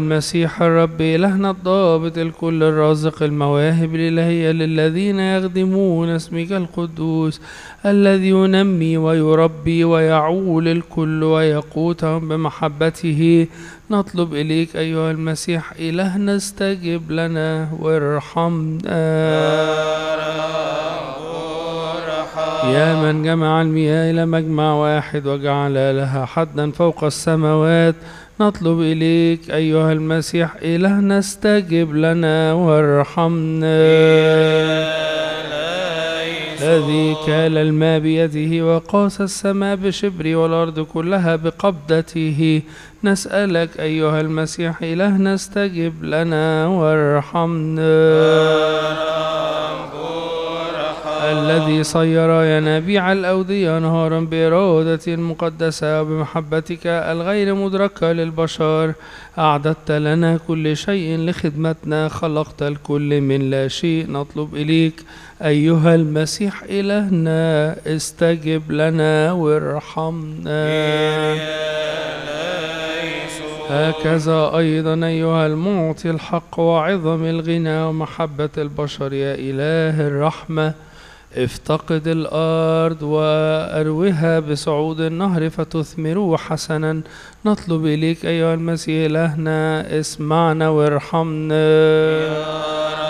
المسيح الرب إلهنا الضابط الكل الرازق المواهب الإلهية للذين يخدمون اسمك القدوس الذي ينمي ويربي ويعول الكل ويقوتهم بمحبته. نطلب إليك أيها المسيح إلهنا استجب لنا وارحمنا. يا من جمع المياه إلى مجمع واحد وجعل لها حدا فوق السماوات، نطلب إليك أيها المسيح إلهنا استجب لنا وارحمنا. الذي كال الماء بيده وقاس السماء بشبر والأرض كلها بقبضته، نسألك أيها المسيح إلهنا استجب لنا وارحمنا. الذي صير ينابيع الأودية نهارا بإرادة مقدسة وبمحبتك الغير مدركة للبشر، أعددت لنا كل شيء لخدمتنا، خلقت الكل من لا شيء. نطلب إليك أيها المسيح إلهنا استجب لنا وارحمنا. هكذا أيضا أيها المعطي الحق وعظم الغنى ومحبة البشر يا إله الرحمة، افتقد الأرض وأروها بصعود النهر فتثمر حسنا. نطلب إليك أيها المسيح إلهنا اسمعنا وارحمنا.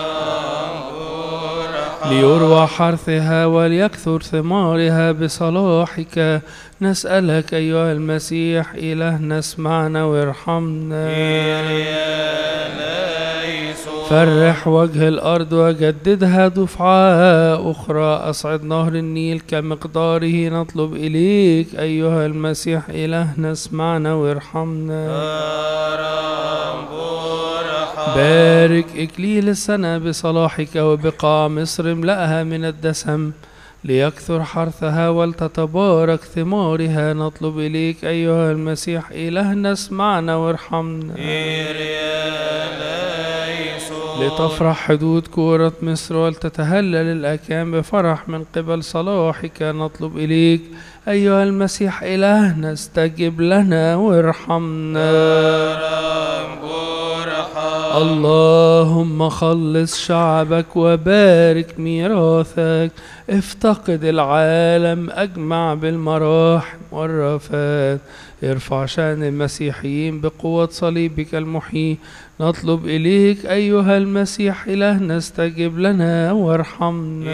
ليروى حرثها وليكثر ثمارها بصلاحك، نسألك أيها المسيح إلهنا اسمعنا وارحمنا. فرح وجه الأرض وجددها دفعة أخرى، أصعد نهر النيل كمقداره. نطلب إليك أيها المسيح إلهنا اسمعنا وارحمنا. بارك إكليل السنة بصلاحك وبقاع مصر املأها من الدسم، ليكثر حرثها ولتتبارك ثمارها. نطلب إليك أيها المسيح إلهنا اسمعنا وارحمنا. لتفرح حدود كورة مصر ولتتهلل الأكام بفرح من قبل صلاحك. نطلب إليك أيها المسيح إلهنا استجب لنا وارحمنا. اللهم خلص شعبك وبارك ميراثك، افتقد العالم أجمع بالمراحم والرفات، ارفع شأن المسيحيين بقوة صليبك المحيي. نطلب إليك أيها المسيح إلهنا استجب لنا وارحمنا.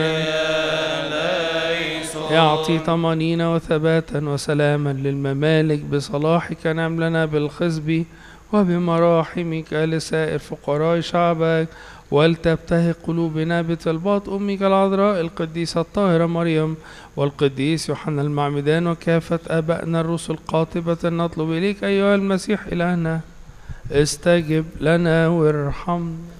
يعطي طمأنينة وثباتا وسلاما للممالك، بصلاحك نعم لنا بالخزب وبمراحمك لسائر فقراء شعبك، ولتبتهج قلوبنا بطلبات أمك العذراء القديسة الطاهرة مريم والقديس يوحنا المعمدان وكافة آبائنا الرسل قاطبة. نطلب إليك أيها المسيح إلهنا استجب لنا وارحمنا.